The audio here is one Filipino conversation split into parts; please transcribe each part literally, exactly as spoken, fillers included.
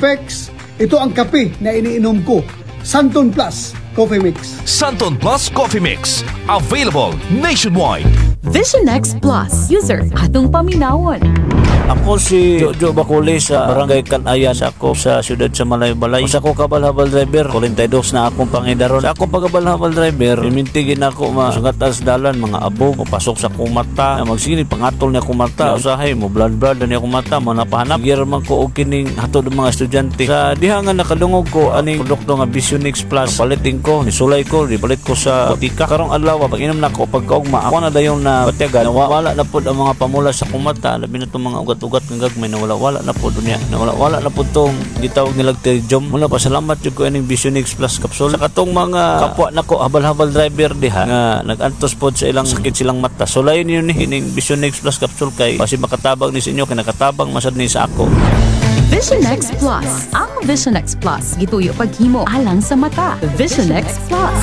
effects. Ito ang kape na iniinom ko. Santon Plus Coffee Mix. Santon Plus Coffee Mix. Available nationwide. Vision X Plus. User, atong paminawon. Ako si Jojo Baculi sa Barangay Kanaya sa ako sa siyudad sa Malaybalay. Sa ako kabal-habal driver, forty-two na akong pangidaron. Sa ako pagkabal-habal driver, imintigin ako masungat as dalan, mga abo, papasok sa akong mata, na magsini, pangatol niya akong mata, usahay mo, blood-blood niya akong mata, manapahanap. Gira man ko og kining hatod ng mga estudyante. Sa dihangan nakadungog ko, aning produkto nga Vision X Plus, palitin ko, nisulay ko, ribalit ko sa butika. Karong adlaw, pag inom na ko, pagkaugma, ako na dayon na batyagan, wala na po ang mga pamula sa akong mata, labi na itong mga ugat-ugat ng gagmay na wala-wala na po dunya, na wala-wala na po itong gitawag nilag terjom. Mula pa, salamat yung ko ining Vision X Plus capsule. Sa katong mga kapwa na ko, habal-habal driver diha, nga nag-antos po sa ilang sakit silang mata. So layon yun ni ining Vision X Plus capsule kay kasi makatabang ni sa inyo, kay nakatabang masad ni sa ako. Vision X Plus. Ang Vision X Plus gituyo paghimo alang sa mata. Vision X Plus.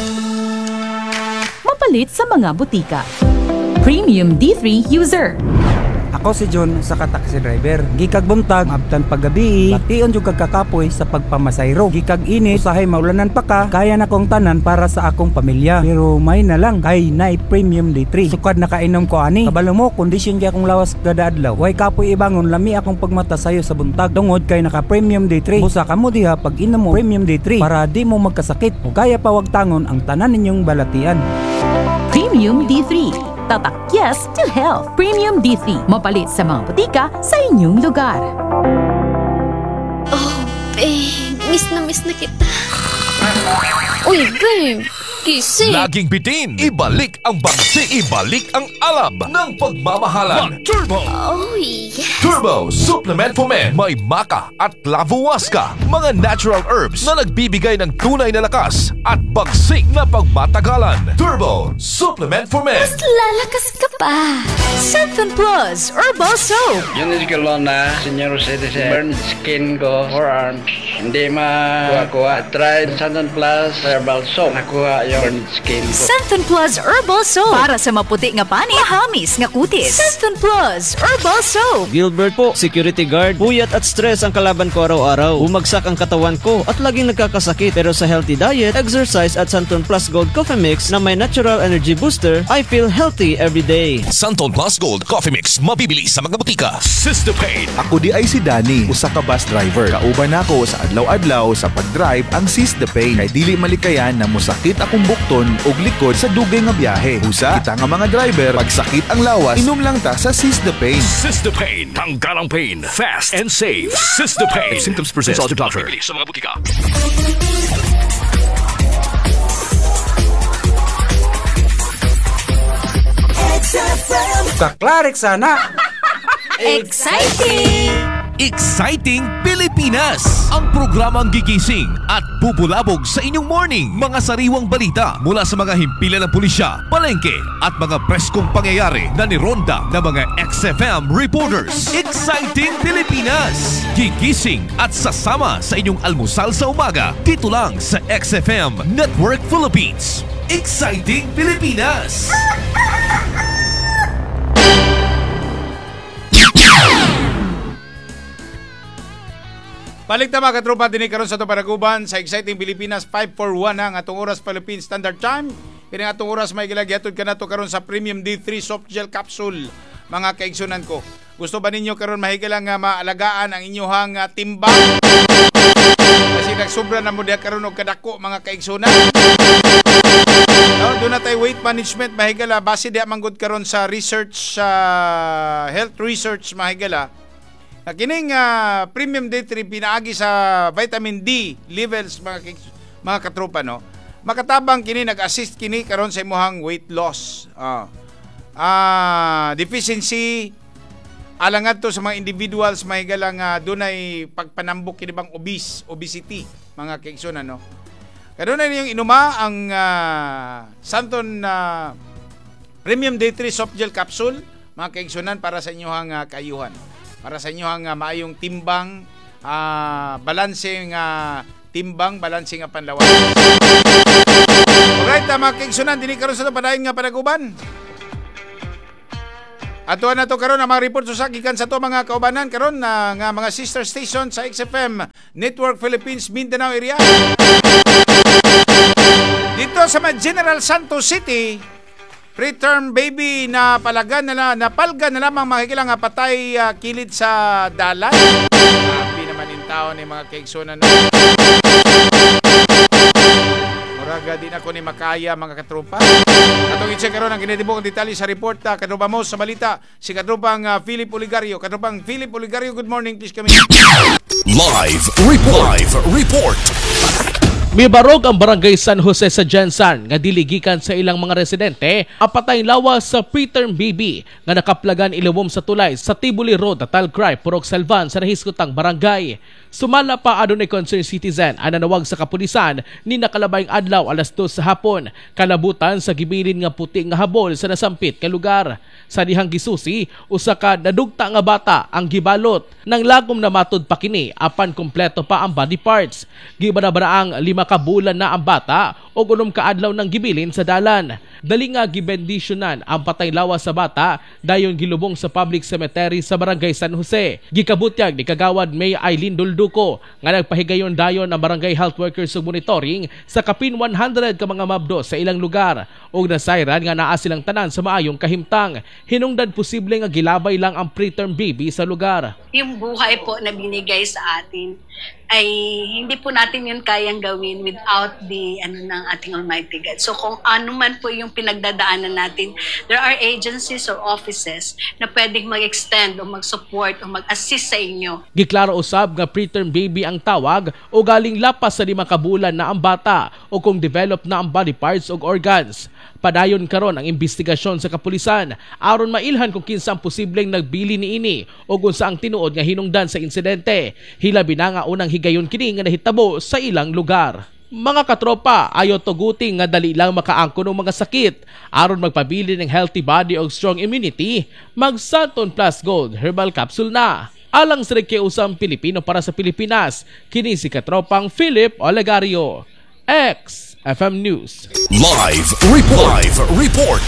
Mapalit sa mga butika. Premium D three user. Ako si John sa taxi driver. Gikag buntag, abtan paggabi, bation jud kag kakapoy sa pagpamasayro. Gikag init, usahay maulanan pa ka, kaya na kong tanan para sa akong pamilya. Pero may na lang, kay na Premium D three. Sukad nakainom ko ani. Kabalo mo, kondisyon kay akong lawas kada adlaw. Way kapoy ibangon, lami akong pagmata sayo sa buntag. Tungod kay naka Premium D three. Busa ka mo diha pag inom mo Premium D three para di mo magkasakit. O kaya pa wag tangon ang tanan ninyong balatian. Premium D three. Tatak yes to health. Premium D three. Mapalit sa mga butika sa inyong lugar. Oh, babe. Miss na miss na kita. Uy, babe. Gising. Laging bitin. Ibalik ang bagsi. Ibalik ang alab ng pagmamahalan. Turbo. Oh, yes. Turbo Supplement for Men. May maca at lavowaska. Mga natural herbs na nagbibigay ng tunay na lakas at bagsik na pagmatagalan. Turbo Supplement for Men. Mas lalakas ka pa. Santon Plus Herbal Soap. Yun is ko na senior citizen. Burn skin ko, forearms. Hindi ma-kuha-kuha. Try Santon Plus Herbal Soap. Nakuha yung burn skin ko. Santon Plus Herbal Soap. Para sa maputi nga pani, mahamis nga kutis. Santon Plus Herbal Soap. Gilbert po, security guard. Puyat at stress ang kalaban ko araw-araw. Bumagsak ang katawan ko at laging nagkakasakit. Pero sa healthy diet, exercise at Santon Plus Gold Coffee Mix na may natural energy booster, I feel healthy every day. Santon Plus Gold Coffee Mix. Mabibili sa mga butika. Sister Pain. Ako di ay si Danny, usa ka bus driver. Kauban nako sa adlaw-adlaw sa pag-drive ang Seize the Pain. Kay dili malikayan na musakit akong bukton ug likod sa dugay nga biyahe. Usa, kita nga mga driver, pagsakit ang lawas, inom lang ta sa Seize the Pain. Sister Pain. Tanggalang pain. Fast and safe. Sister Pain. If symptoms persist, consult your doctor. Mabibili sa mga butika. Sa Clarix sana. Exciting! Exciting Pilipinas! Ang programang gigising at bubulabog sa inyong morning. Mga sariwang balita mula sa mga himpilan ng pulisya, palengke at mga preskong pangyayari na nironda ng mga X F M reporters. Exciting Pilipinas! Gigising at sasama sa inyong almusal sa umaga dito lang sa X F M Network Philippines. Exciting Pilipinas! Balik na mga katropa, dinig karon sa itong Paraguban sa Exciting Pilipinas. Five four one ang atong oras Philippine Standard Time. Kini atong oras may gilagyatod ka na to karon sa Premium D three Soft Gel Capsule. Mga kaigsunan ko, gusto ba ninyo karon mahigalang nga maalagaan ang inyong uh, timbang? Kasi nagsobra na mo diha karon og kadako mga kaigsunan. No, doon na tayo weight management mahigala base diha manggod karon sa research sa uh, health research mahigala. Na kining uh, Premium D three pinaagi sa vitamin D levels mga mga katropa no. Makatabang kini nag-assist kini karon sa imong weight loss. Ah. Ah, deficiency alangad to sa mga individuals mahigala nga dunay pagpanambok kini bang obese, obesity mga kaigsunan no. Kaduna niyong inuma ang uh, Santon uh, Premium D three Soft Gel Capsule mga kaigsunan para sa inyong uh, kayuhan. Para sa inyo ang uh, maayong timbang, uh, balanseng uh, timbang, balanseng uh, panlawan. Alright, uh, mga kaigsunan, dini karon sa padayon nga Paraguban. Ato na to karon ang mga report sa gikan sa to mga kaubanan karon na nga mga sister station sa X F M Network Philippines Mindanao area. Dito sa may General Santos City, preterm baby na palagan na napalga na lamang makikilang nga patay uh, kilid sa dalan. Happy naman yung tao ni mga kaigsunan. Muraga din ako ni makaya mga katropa. Atong i-check karon ang kinitibok detalye sa report uh, katropa mo sa balita si katropang uh, Philip Oligario. Katropang Philip Oligario, good morning please kami. Live report. Live report. Mibarog ang barangay San Jose sa Jensan nga diligikan sa ilang mga residente ang patay lawas sa preterm baby nga nakaplagan ilawom sa tulay sa Tibuli Road at Talcray, Purok Salvan sa nahiskutang barangay. Sumala pa adunay concerned citizen ang nanawag sa kapulisan ni nakalabayng adlaw alas dos sa hapon kalabutan sa gibilin nga puti nga habol sa nasampit ka lugar. Sa dihang gisusi, usa ka nadugta nga bata ang gibalot nang lagom na matud pa kini apan kompleto pa ang body parts. Gibanabaraang lima ka bulan na ang bata o unom ka adlaw ng gibilin sa dalan. Dali nga gibendisyonan ang patay lawas sa bata dayon gilubong sa public cemetery sa barangay San Jose. Gikabutyag ni Kagawad May Aileen Dulduco nga nagpahigayon dayon ang barangay health workers sa monitoring sa kapin one hundred ka mga mabdo sa ilang lugar ug nasayran nga naa silang tanan sa maayong kahimtang. Hinungdan posible nga gilabay lang ang preterm baby sa lugar. Yung buhay po na binigay sa atin ay hindi po natin yun kayang gawin without the ano ng ating Almighty God. So kung ano man po yung pinagdadaanan natin, there are agencies or offices na pwedeng mag-extend o mag-support o mag-assist sa inyo. Giklaro usab nga preterm baby ang tawag o galing lapas sa lima ka bulan na ang bata o kung develop na ang body parts o organs. Padayon karon ang investigasyon sa kapulisan aron mailhan kung kinsa ang posibleng nagbili niini o kung sa ang tinuod nga hinungdan sa insidente. Hilabi na nga unang higayon kini nga nahitabo sa ilang lugar. Mga katropa, ayo tuguti nga dali lang makaangko ng mga sakit. Aron magpabili ng healthy body o strong immunity, mag Santon Plus Gold Herbal Capsule na. Alang sa usang Pilipino para sa Pilipinas, kini si katropang Philip Olegario. X F M News. Live report. Live report.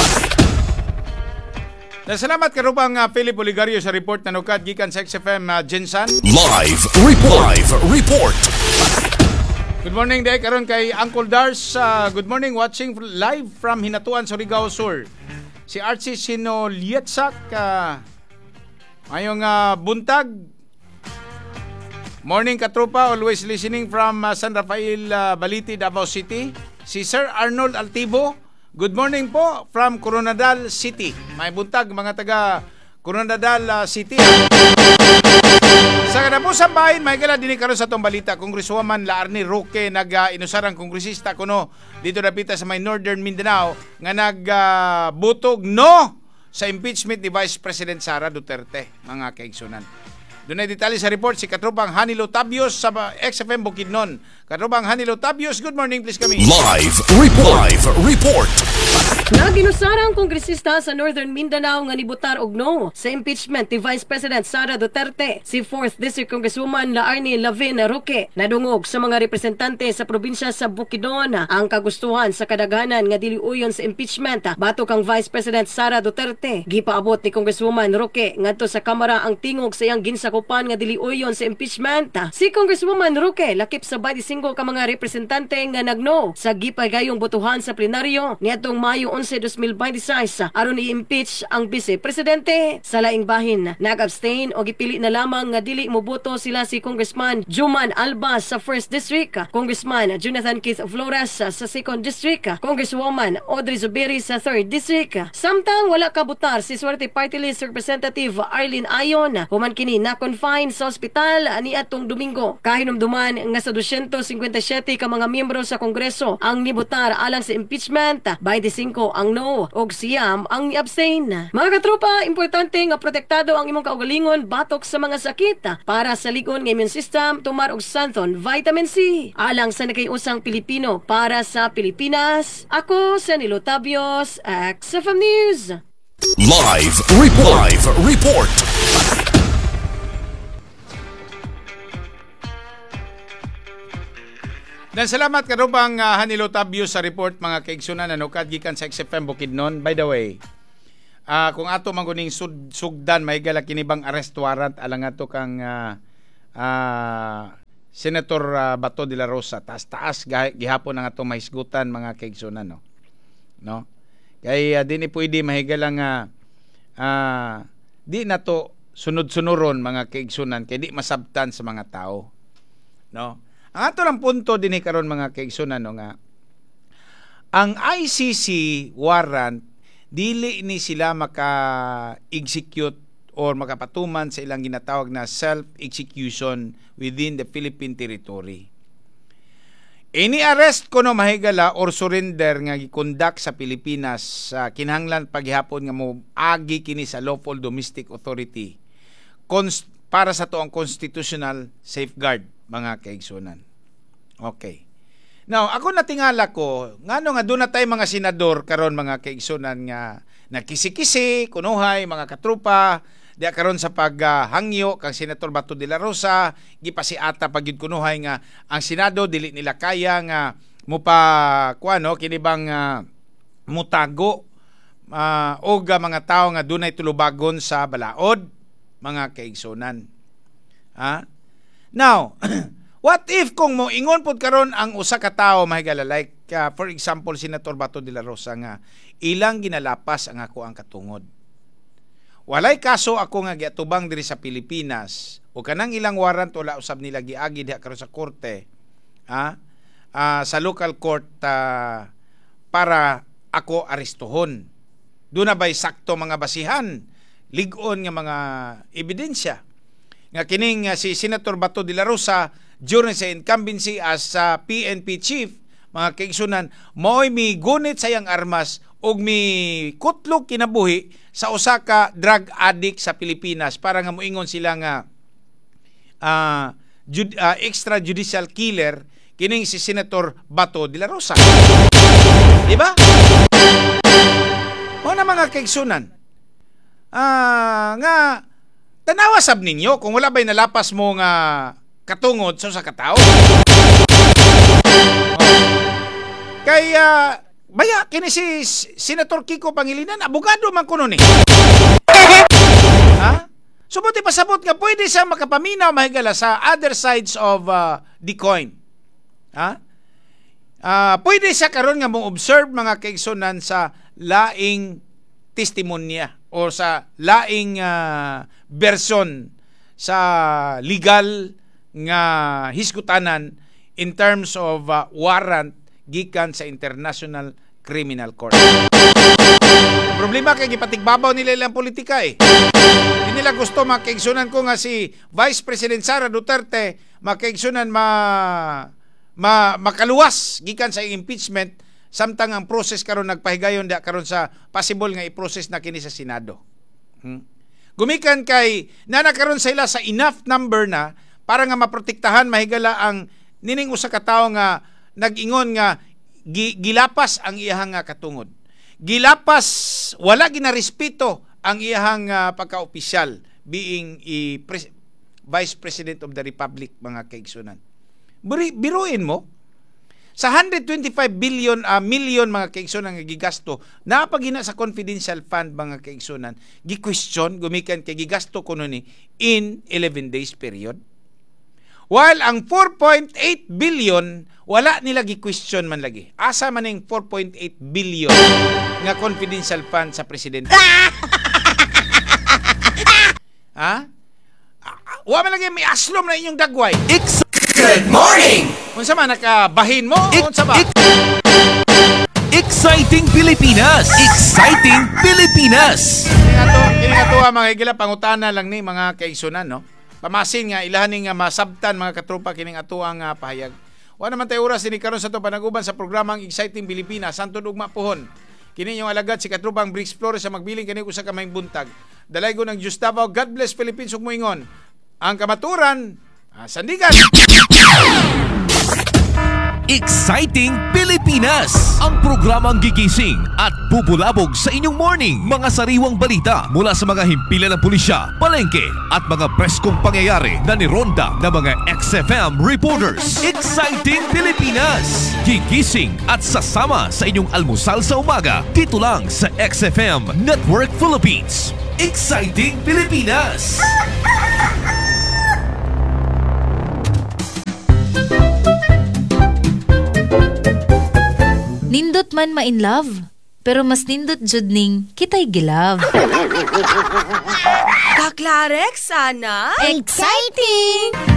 Salamat karubang uh, Philip Oligario sa report na nukad gikan sa X F M uh, Jensan. Live report. Live report. Good morning day karon kay Uncle Dars. Uh, good morning watching live from Hinatuan, Surigao Sur. Si Archie Sinolietsak uh, mayong uh, buntag. Morning katropa, always listening from uh, San Rafael, uh, Baliti, Davao City. Si Sir Arnold Altivo, good morning po from Coronadal City. May buntag mga taga Coronadal uh, City. Sa kanapusang bahin, may gala din karon sa itong balita. Congresswoman Laarni Roque, nag-inusarang uh, kongresista kuno dito napita sa may Northern Mindanao nga nagbutog uh, no sa impeachment ni Vice President Sara Duterte, mga kaigsunan. Doon ay detalye sa report si Katrubang Hanilo Tabios sa X F M Bukidnon. Katrubang Hanilo Tabios, good morning please kami. Live report. Live report. Naginusarang kongresista sa Northern Mindanao nga nibutar og no sa impeachment ni Vice President Sara Duterte. Si fourth District Congresswoman Laarni Lavin Roque nadungog sa mga representante sa probinsya sa Bukidnon ang kagustuhan sa kadaghanan nga dili uyon sa impeachment batok ang Vice President Sara Duterte. Gipaabot ni Congresswoman Roque ngadto sa Kamara ang tingog sa iyang ginsakupan nga dili uyon sa impeachment. Si Congresswoman Roque lakip sa twenty-five ka mga representante nga nagno sa gipagayong botohan sa plenaryo niadtong Mayo eleven, twenty twenty-six aron i-impeach ang Vice Presidente. Sa laing bahin, nag-abstain o gipili na lamang nga dili moboto sila si Congressman Juman Alba sa first District, Congressman Jonathan Keith Flores sa second District, Congresswoman Audrey Zubiri sa third District. Samtang wala kabutar si Swerte Party List Representative Arlene Ayon, human kini na-confine sa ospital ni atong Domingo. Kahinumduman nga sa two fifty-seven ka mga miyembro sa Kongreso ang nibutar alang sa impeachment, twenty-five ang no og siyam ang abstain. Mga katropa, importante nga protektado ang imong kaugalingon batok sa mga sakit para sa ligon nga immune system, tumar og Santon Vitamin C. Alang sa nakiusang Pilipino para sa Pilipinas, ako sa Nilo Tabios, X F M News. Live report. Live report. Dan salamat karubang uh, Hanilo Tabio sa report mga kaigsunan na nukad gikan sa X F M Bukidnon. By the way, uh, kung ato man kuning sud, sugdan mahigala kinibang arrest warrant alang ato kang uh, uh, Senator uh, Bato de la Rosa, taas-taas gihapon ang atong mahisgutan mga kaigsunan, no. No? Kay uh, dini pwede mahigala nga uh, di nato sunod-sunuron mga kaigsunan kay di masabtan sa mga tao, no. Ang ato lang punto dinhi karon mga kaigsunan, no, nga ang I C C warrant dili ni sila maka-execute or makapatuman sa ilang ginatawag na self-execution within the Philippine territory. Ini-arrest ko no mahigala or surrender nga gikondak sa Pilipinas sa uh, kinahanglan paghihapon nga mo agi kini sa lawful domestic authority Const- para sa to ang constitutional safeguard mga kaigsunan. Okay. Now, ako natingala ko, ngano nga doon na tayo mga senador karon mga kaigsunan nga nakisi-kisi, kunuhay, mga katrupa, di karon sa paghangyo uh, kang Senator Bato de la Rosa, gipasiata pagyud kunuhay nga ang Senado dili nila kaya nga mupa kuano kinibang uh, mutago uh, og uh, mga tao nga dunay tulubagon sa balaod mga kaigsunan. Ha? Now, what if kung mo ingon pod karon ang usa ka tawo mahigala like uh, for example Senator Bato de la Rosa nga ilang ginalapas ang ako ang katungod. Walay kaso ako nga giatubang diri sa Pilipinas o kanang ilang warrant wala usab nila giagi diha karon sa korte, ha? Uh, sa local court uh, para ako arestuhon. Doon na ba'y sakto mga basihan, lig-on nga mga ebidensya nga kining uh, si Senator Bato de la Rosa during sa incumbency as uh, P N P chief mga kaigsunan mo'y mi gunit sa iyang armas og mi kutlog kinabuhi sa usa ka drug addict sa Pilipinas para nga moingon sila nga uh, jud, uh, extrajudicial killer kining si Senator Bato de la Rosa. Di ba? Mo na mga kaigsunan. Ah, uh, nga tanawa sab ninyo kung wala ba'y nalapas mo nga katungod sa usa ka tawo. Kaya baya kini si Senator Kiko Pangilinan, abogado man kuno ni. Ha? Subuti pasabot nga pwede siya makapaminaw mahigala sa other sides of uh, the coin. Ha? Uh, pwede siya karon nga mo observe mga kaigsunan sa laing testimonya o sa laing uh, version sa legal nga hisgutanan in terms of uh, warrant gikan sa International Criminal Court. Problema kay gipatigbabaw nila ilang politika eh. Hindi nila gusto makaigsunan ko nga si Vice President Sara Duterte makaigsunan ma, ma makaluwas gikan sa impeachment samtang ang process karon nagpahigayon da karon sa possible nga i-process na kini sa Senado. Hmm? Gumikan kay nana karon sa ila sa enough number na para nga maprotektahan mahigala ang nining usa ka tawo nga nag-ingon nga gilapas ang iyahang katungod. Gilapas, wala ginarespeto ang iyahang uh, pagka-opisyal being i pres- Vice President of the Republic mga kaigsunan. Biruin mo, sa one hundred twenty-five billion uh, million mga kaigsunan nga gigasto, napagina sa confidential fund mga kaigsunan, gi-question, gumikan kay gigasto kuno ni in eleven days period. While ang four point eight billion wala nila gi-question man lagi. Asa man ning four point eight billion nga confidential fund sa presidente? Ha? Wa man lagi may aslom na inyong dagway. Good morning. Unsa man nakabahin mo? Unsa ba? Exciting Pilipinas! Exciting Pilipinas! Kini ato, kini ato mga igila pangutana lang ni mga kaigsunan, no? Pamasin nga ilahaning nga masabtan mga katropa kining ato ang uh, pahayag. Wa naman tay oras ni karon sa to panaguban sa programang Exciting Pilipinas. Santo ugma pohon. Kini yung alagad si katrupang Brix Flores sa magbiling kani usa ka maing buntag. Dalaygo ng Diyos Davao. God bless Philippines ug moingon. Ang kamaturan, ah, sandigan. Exciting Pilipinas! Ang programang gigising at bubulabog sa inyong morning. Mga sariwang balita mula sa mga himpilan ng pulisya, palengke at mga preskong pangyayari na nironda ng mga X F M reporters. Exciting Pilipinas! Gigising at sasama sa inyong almusal sa umaga dito lang sa X F M Network Philippines. Exciting Pilipinas! Nindot man ma-in love, pero mas nindot jud ning kitay gilove. Kaklarek sana? Exciting!